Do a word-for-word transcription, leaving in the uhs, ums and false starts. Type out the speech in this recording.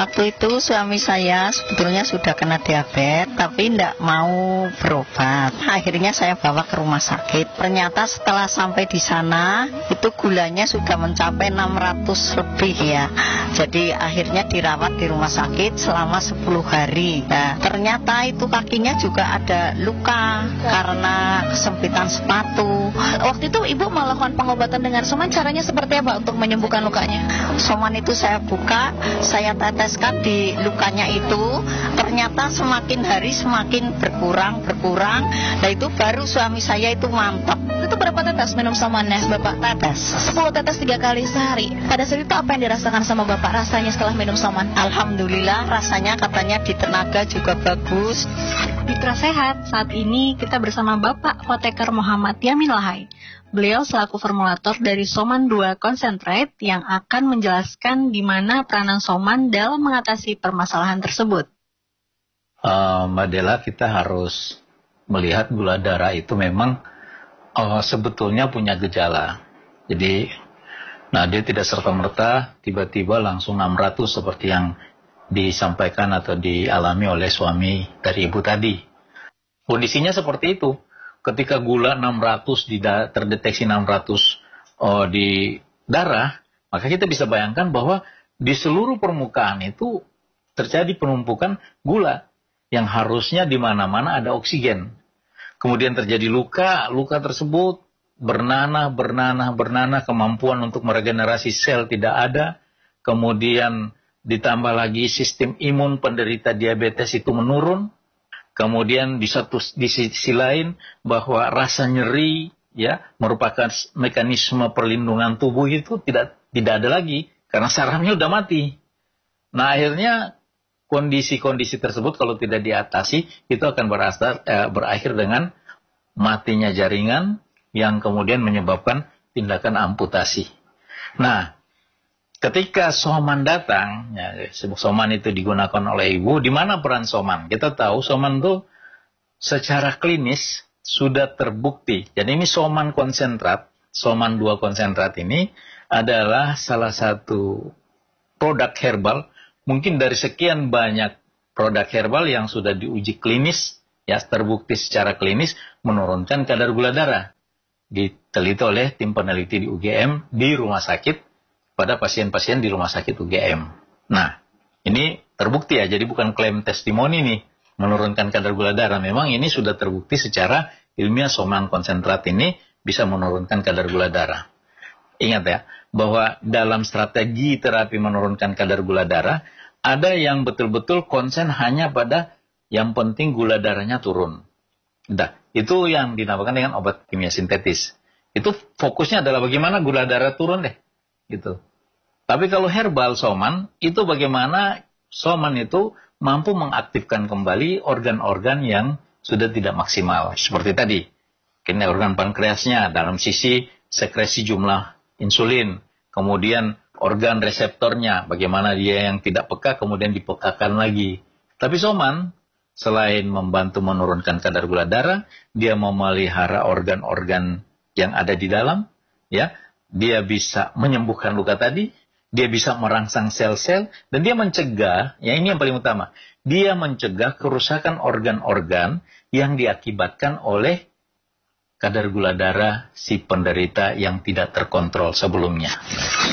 Waktu itu suami saya sebetulnya sudah kena diabetes, tapi tidak mau berobat. Akhirnya saya bawa ke rumah sakit. Ternyata setelah sampai di sana, itu gulanya sudah mencapai enam ratus lebih ya. Jadi akhirnya dirawat di rumah sakit selama sepuluh hari. Nah, ternyata itu kakinya juga ada luka karena kesempitan sepatu. Waktu itu ibu melakukan pengobatan dengan soman, caranya seperti apa untuk menyembuhkan lukanya? Soman itu saya buka, saya teteskan di lukanya itu, ternyata semakin hari semakin berkurang, berkurang. Nah itu baru suami saya itu mantap. Itu berapa tetes minum somannya Bapak? Tetes. sepuluh tetes tiga kali sehari. Pada saat itu apa yang dirasakan sama Bapak rasanya setelah minum soman? Alhamdulillah rasanya katanya di tenaga juga bagus. Mitra Sehat, saat ini kita bersama Bapak Apoteker Muhammad Yamin Lahai. Beliau selaku formulator dari Soman dua Concentrate yang akan menjelaskan di mana peranan Soman dalam mengatasi permasalahan tersebut. Uh, Mbak Dela, kita harus melihat gula darah itu memang uh, sebetulnya punya gejala. Jadi, nah dia tidak serta-merta tiba-tiba langsung enam ratus seperti yang disampaikan atau dialami oleh suami dari ibu tadi. Kondisinya seperti itu. Ketika gula enam ratus di da- terdeteksi enam ratus oh, di darah, maka kita bisa bayangkan bahwa di seluruh permukaan itu terjadi penumpukan gula yang harusnya di mana-mana ada oksigen. Kemudian terjadi luka, luka tersebut bernanah, bernanah, bernanah, kemampuan untuk meregenerasi sel tidak ada. Kemudian ditambah lagi sistem imun penderita diabetes itu menurun. Kemudian di satu di sisi lain bahwa rasa nyeri ya merupakan mekanisme perlindungan tubuh itu tidak tidak ada lagi karena sarafnya udah mati. Nah akhirnya kondisi-kondisi tersebut kalau tidak diatasi itu akan berasal, eh, berakhir dengan matinya jaringan yang kemudian menyebabkan tindakan amputasi. Nah ketika soman datang, ya, soman itu digunakan oleh ibu, di mana peran soman? Kita tahu soman itu secara klinis sudah terbukti. Jadi ini soman konsentrat, soman dua konsentrat ini adalah salah satu produk herbal, mungkin dari sekian banyak produk herbal yang sudah diuji klinis, ya terbukti secara klinis menurunkan kadar gula darah. Diteliti oleh tim peneliti di U G M di rumah sakit, pada pasien-pasien di rumah sakit U G M. Nah, ini terbukti ya, jadi bukan klaim testimoni nih, menurunkan kadar gula darah. Memang ini sudah terbukti secara ilmiah soman konsentrat ini bisa menurunkan kadar gula darah. Ingat ya, bahwa dalam strategi terapi menurunkan kadar gula darah, ada yang betul-betul konsen hanya pada yang penting gula darahnya turun. Nah, itu yang dinamakan dengan obat kimia sintetis. Itu fokusnya adalah bagaimana gula darah turun deh, gitu. Tapi kalau herbal soman, itu bagaimana soman itu mampu mengaktifkan kembali organ-organ yang sudah tidak maksimal. Seperti tadi, kini organ pankreasnya dalam sisi sekresi jumlah insulin. Kemudian organ reseptornya, bagaimana dia yang tidak peka kemudian dipekakan lagi. Tapi soman, selain membantu menurunkan kadar gula darah, dia memelihara organ-organ yang ada di dalam, ya, dia bisa menyembuhkan luka tadi, dia bisa merangsang sel-sel, dan dia mencegah, ya ini yang paling utama, dia mencegah kerusakan organ-organ yang diakibatkan oleh kadar gula darah si penderita yang tidak terkontrol sebelumnya.